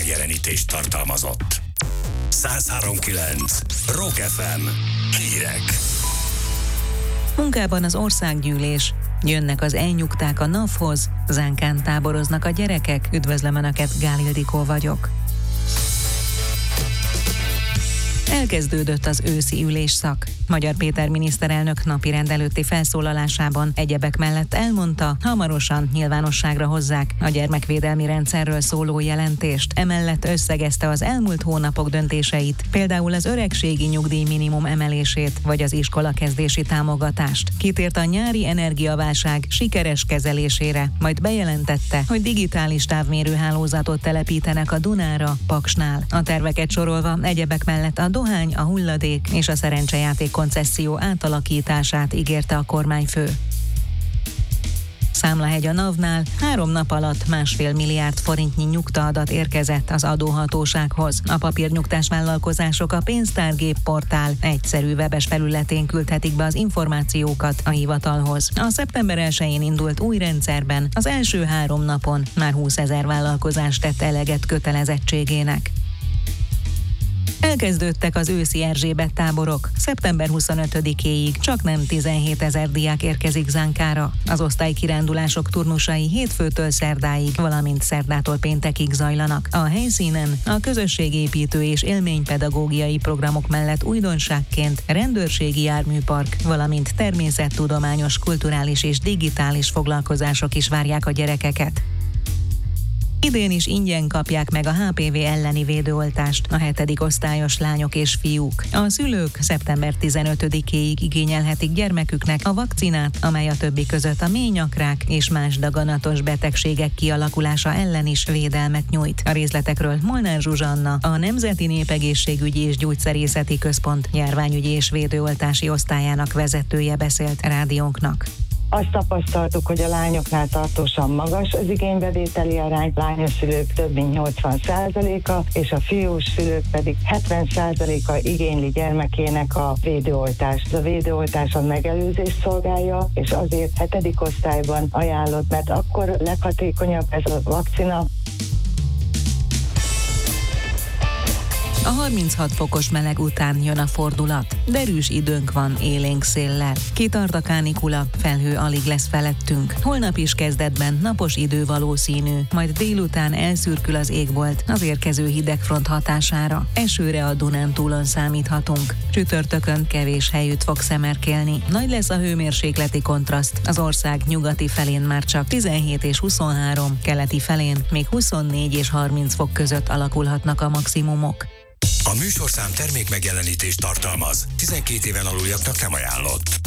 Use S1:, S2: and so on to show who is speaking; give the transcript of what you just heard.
S1: megjelenítést tartalmazott. 103.9 Rock FM. Hírek.
S2: Munkában az országgyűlés. Jönnek az elnyugták a NAV-hoz, Zánkán táboroznak a gyerekek. Üdvözlöm Önöket, Gál Ildikó vagyok. Elkezdődött az őszi ülésszak. Magyar Péter miniszterelnök napirend előtti felszólalásában egyebek mellett elmondta, hamarosan nyilvánosságra hozzák a gyermekvédelmi rendszerről szóló jelentést. Emellett összegezte az elmúlt hónapok döntéseit, például az öregségi nyugdíj minimum emelését, vagy az iskolakezdési támogatást. Kitért a nyári energiaválság sikeres kezelésére, majd bejelentette, hogy digitális távmérőhálózatot telepítenek a Dunára, Paksnál. A terveket sorolva egyebek mellett a dohány, a hulladék és a szerencsejáték koncesszió átalakítását ígérte a kormányfő. Számlahegy a NAV-nál 3 nap alatt 1,5 milliárd forintnyi nyugtaadat érkezett az adóhatósághoz. A papírnyugtás vállalkozások a pénztárgép portál egyszerű webes felületén küldhetik be az információkat a hivatalhoz. A szeptember 1-én indult új rendszerben az első 3 napon már 20 000 vállalkozás tett eleget kötelezettségének. Elkezdődtek az őszi Erzsébet táborok. Szeptember 25-éig csaknem 17 000 diák érkezik Zánkára. Az osztálykirándulások turnusai hétfőtől szerdáig, valamint szerdától péntekig zajlanak. A helyszínen a közösségépítő és élménypedagógiai programok mellett újdonságként rendőrségi járműpark, valamint természettudományos, kulturális és digitális foglalkozások is várják a gyerekeket. Idén is ingyen kapják meg a HPV elleni védőoltást a 7. osztályos lányok és fiúk. A szülők szeptember 15-éig igényelhetik gyermeküknek a vakcinát, amely a többi között a ményakrák és más daganatos betegségek kialakulása ellen is védelmet nyújt. A részletekről Molnár Zsuzsanna, a Nemzeti Népegészségügyi és Gyógyszerészeti Központ járványügyi és védőoltási osztályának vezetője beszélt rádiónknak.
S3: Azt tapasztaltuk, hogy a lányoknál tartósan magas az igénybevételi arány, lányos szülők több mint 80%-a, és a fiús szülők pedig 70%-a igényli gyermekének a védőoltást. A védőoltás a megelőzést szolgálja, és azért 7. osztályban ajánlott, mert akkor leghatékonyabb ez a vakcina.
S2: A 36 fokos meleg után jön a fordulat. Derűs időnk van élénk széllel. Kitart a kánikula, felhő alig lesz felettünk. Holnap is kezdetben napos idő valószínű, majd délután elszürkül az égbolt az érkező hidegfront hatására. Esőre a Dunántúlon számíthatunk. Csütörtökön kevés helyütt fog szemerkélni. Nagy lesz a hőmérsékleti kontraszt. Az ország nyugati felén már csak 17 és 23, keleti felén még 24 és 30 fok között alakulhatnak a maximumok.
S1: A műsorszám termék megjelenítést tartalmaz. 12 éven aluljaknak nem ajánlott.